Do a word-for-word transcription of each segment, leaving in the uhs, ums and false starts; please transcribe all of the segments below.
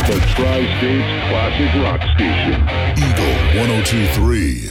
the Tri-States Classic Rock Station. Eagle one oh two point three.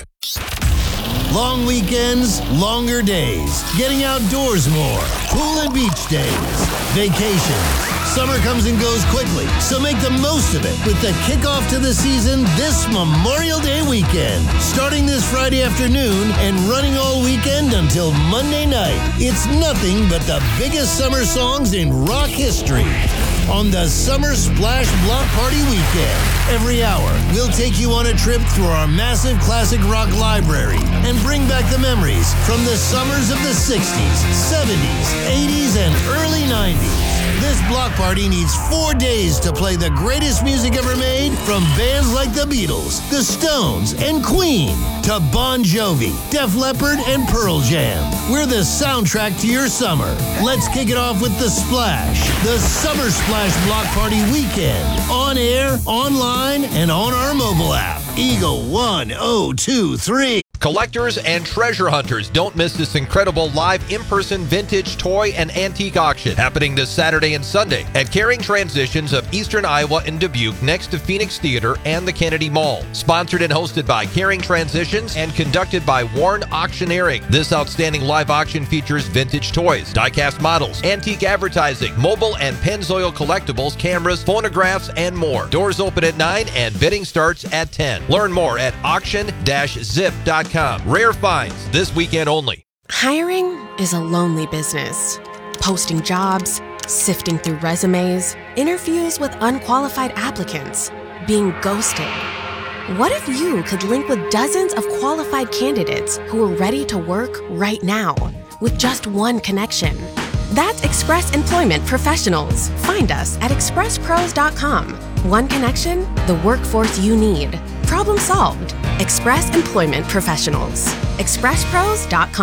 Long weekends, longer days, getting outdoors more, pool and beach days, vacations. Summer comes and goes quickly, so make the most of it with the kickoff to the season this Memorial Day weekend. Starting this Friday afternoon and running all weekend until Monday night. It's nothing but the biggest summer songs in rock history on the Summer Splash Block Party Weekend. Every hour, we'll take you on a trip through our massive classic rock library and bring back the memories from the summers of the sixties, seventies, eighties, and early nineties. This block party needs four days to play the greatest music ever made from bands like the Beatles, the Stones, and Queen to Bon Jovi, Def Leppard, and Pearl Jam. We're the soundtrack to your summer. Let's kick it off with The Splash, the Summer Splash Block Party Weekend. On air, online, and on our mobile app. Eagle one oh two point three. Collectors and treasure hunters, don't miss this incredible live in-person vintage toy and antique auction happening this Saturday and Sunday at Caring Transitions of Eastern Iowa in Dubuque next to Phoenix Theater and the Kennedy Mall. Sponsored and hosted by Caring Transitions and conducted by Warren Auctioneering. This outstanding live auction features vintage toys, die-cast models, antique advertising, mobile and Pennzoil collectibles, cameras, phonographs, and more. Doors open at nine and bidding starts at ten. Learn more at auction dash zip dot com. Rare finds this weekend only. Hiring is a lonely business. Posting jobs, sifting through resumes, interviews with unqualified applicants, being ghosted. What if you could link with dozens of qualified candidates who are ready to work right now with just one connection? That's Express Employment Professionals. Find us at express pros dot com. One connection, the workforce you need. Problem solved. Express Employment Professionals. express pros dot com.